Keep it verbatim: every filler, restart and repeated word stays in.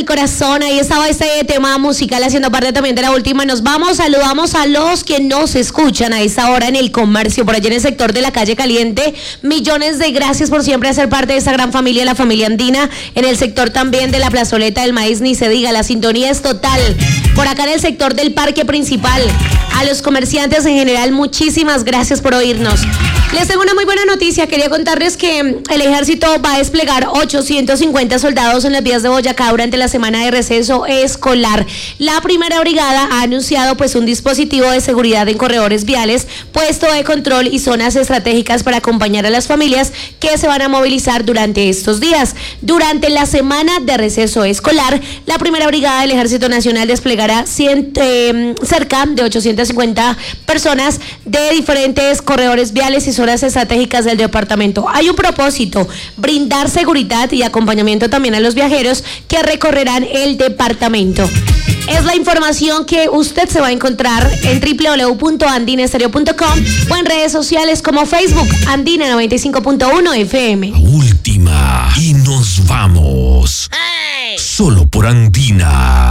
el corazón. Ahí estaba este tema musical haciendo parte también de la última. Nos vamos, saludamos a los que nos escuchan a esta hora en el comercio, por allá en el sector de la calle Caliente. Millones de gracias por siempre ser parte de esta gran familia, la familia andina. En el sector también de la plazoleta del maíz, ni se diga, la sintonía es total. Por acá en el sector del parque principal. A los comerciantes en general, muchísimas gracias por oírnos. Les tengo una muy buena noticia. Quería contarles que el ejército va a desplegar ochocientos cincuenta soldados en las vías de Boyacá durante la semana de receso escolar. La primera brigada ha anunciado pues un dispositivo de seguridad en corredores viales, puesto de control y zonas estratégicas para acompañar a las familias que se van a movilizar durante estos días. Durante la semana de receso escolar, la primera brigada del Ejército Nacional desplegará cien, eh, cerca de ochocientas cincuenta personas de diferentes corredores viales y zonas estratégicas del departamento. Hay un propósito: brindar seguridad y acompañamiento también a los viajeros que recorrerán el departamento. Es la información que usted se va a encontrar en doble u doble u doble u punto andina estéreo punto com o en redes sociales como Facebook, Andina noventa y cinco punto uno F M. La última y nos vamos. ¡Hey! Solo por Andina.